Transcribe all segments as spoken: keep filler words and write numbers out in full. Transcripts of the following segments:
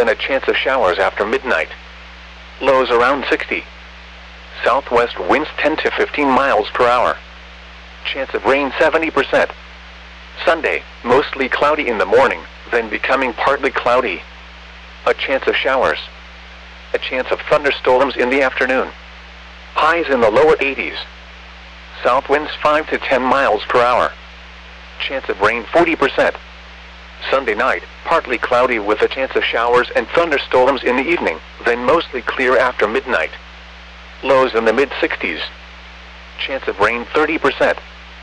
then a chance of showers after midnight. Lows around sixty. Southwest winds ten to fifteen miles per hour. Chance of rain seventy percent. Sunday, mostly cloudy in the morning, then becoming partly cloudy. A chance of showers. A chance of thunderstorms in the afternoon. Highs in the lower eighties. South winds five to ten miles per hour. Chance of rain forty percent. Sunday night, partly cloudy with a chance of showers and thunderstorms in the evening, then mostly clear after midnight. Lows in the mid sixties. Chance of rain thirty percent.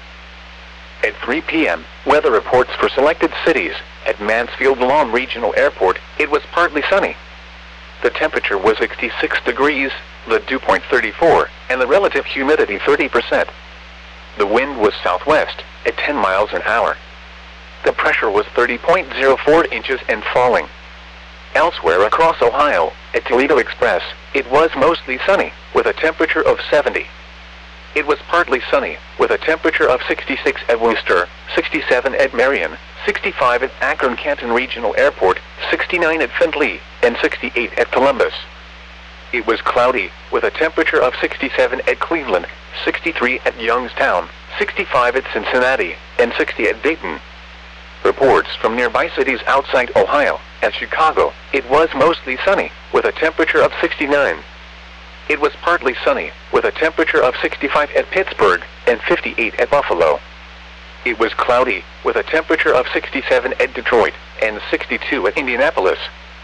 At three p m, weather reports for selected cities. At Mansfield Lawn Regional Airport, it was partly sunny. The temperature was sixty-six degrees, the dew point thirty-four, and the relative humidity thirty percent. The wind was southwest, at ten miles an hour. The pressure was thirty point zero four inches and falling. Elsewhere across Ohio, at Toledo Express, it was mostly sunny, with a temperature of seventy. It was partly sunny, with a temperature of sixty-six at Worcester, sixty-seven at Marion, sixty-five at Akron-Canton Regional Airport, sixty-nine at Findlay, and sixty-eight at Columbus. It was cloudy, with a temperature of sixty-seven at Cleveland, sixty-three at Youngstown, sixty-five at Cincinnati, and sixty at Dayton. Reports from nearby cities outside Ohio. At Chicago, it was mostly sunny, with a temperature of sixty-nine. It was partly sunny, with a temperature of sixty-five at Pittsburgh, and fifty-eight at Buffalo. It was cloudy, with a temperature of sixty-seven at Detroit, and sixty-two at Indianapolis.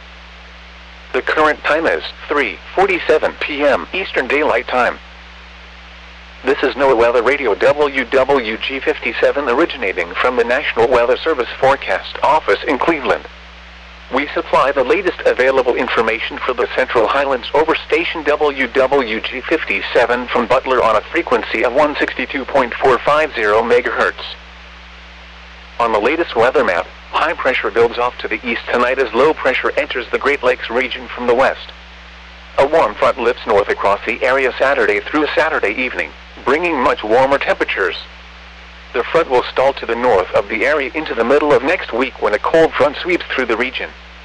The current time is three forty-seven p m Eastern Daylight Time. This is NOAA Weather Radio W W G fifty-seven originating from the National Weather Service Forecast Office in Cleveland. We supply the latest available information for the Central Highlands over station W W G fifty-seven from Butler on a frequency of one sixty-two point four five zero megahertz. On the latest weather map, high pressure builds off to the east tonight as low pressure enters the Great Lakes region from the west. A warm front lifts north across the area Saturday through Saturday evening, bringing much warmer temperatures. The front will stall to the north of the area into the middle of next week when a cold front sweeps through the region.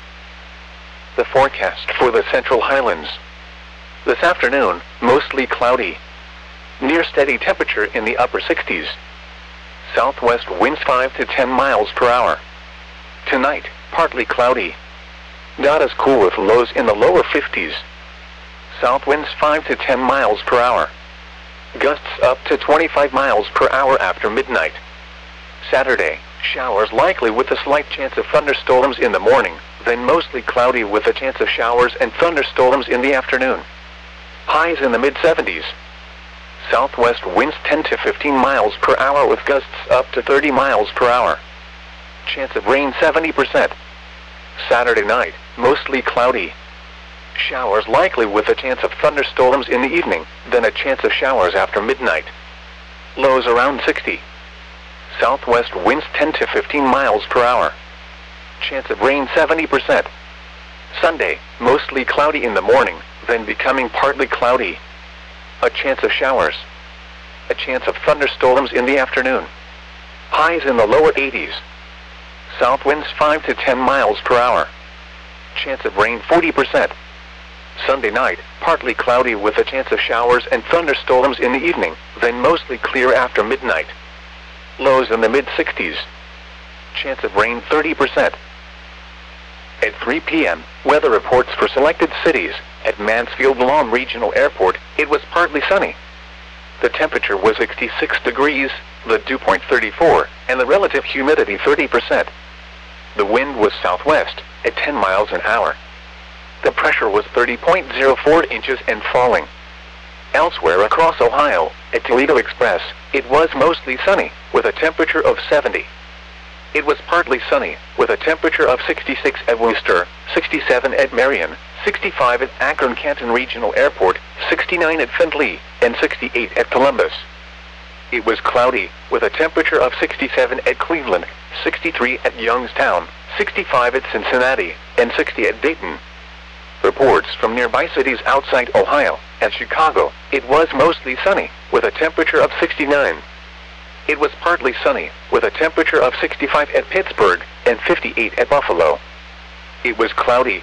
The forecast for the Central Highlands. This afternoon, mostly cloudy. Near steady temperature in the upper sixties. Southwest winds five to ten miles per hour. Tonight, partly cloudy. Not as cool with lows in the lower fifties. South winds five to ten miles per hour. Gusts up to twenty-five miles per hour after midnight. Saturday, showers likely with a slight chance of thunderstorms in the morning, then mostly cloudy with a chance of showers and thunderstorms in the afternoon. Highs in the mid seventies. Southwest winds ten to fifteen miles per hour with gusts up to thirty miles per hour. Chance of rain seventy percent. Saturday night, mostly cloudy. Showers likely with a chance of thunderstorms in the evening, then a chance of showers after midnight. Lows around sixty. Southwest winds ten to fifteen miles per hour. Chance of rain seventy percent. Sunday, mostly cloudy in the morning, then becoming partly cloudy. A chance of showers. A chance of thunderstorms in the afternoon. Highs in the lower eighties. South winds five to ten miles per hour. Chance of rain forty percent. Sunday night, partly cloudy with a chance of showers and thunderstorms in the evening, then mostly clear after midnight. Lows in the mid sixties. Chance of rain thirty percent. At three p m, weather reports for selected cities. At Mansfield Lawn Regional Airport, it was partly sunny. The temperature was sixty-six degrees, the dew point thirty-four, and the relative humidity thirty percent. The wind was southwest, at ten miles an hour. The pressure was thirty point zero four inches and falling. Elsewhere across Ohio, at Toledo Express, it was mostly sunny, with a temperature of seventy. It was partly sunny, with a temperature of sixty-six at Worcester, sixty-seven at Marion, sixty-five at Akron-Canton Regional Airport, sixty-nine at Findlay, and sixty-eight at Columbus. It was cloudy, with a temperature of sixty-seven at Cleveland, sixty-three at Youngstown, sixty-five at Cincinnati, and sixty at Dayton. Reports from nearby cities outside Ohio. At Chicago, it was mostly sunny, with a temperature of sixty-nine. It was partly sunny, with a temperature of sixty-five at Pittsburgh, and fifty-eight at Buffalo. It was cloudy,